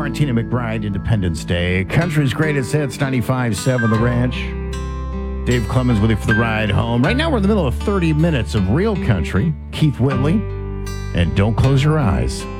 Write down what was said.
Martina McBride, Independence Day. Country's Greatest Hits, 95.7 The Ranch. Dave Clemens with you for the ride home. Right now we're in the middle of 30 minutes of real country. Keith Whitley and Don't Close Your Eyes.